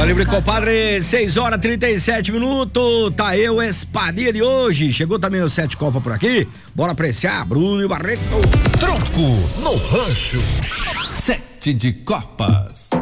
Tá livre, compadre, 6h37. Tá aí o Espadinha de hoje. Chegou também o Sete Copa por aqui. Bora apreciar, Bruno e Barreto. Troco no rancho. Sete de Copas.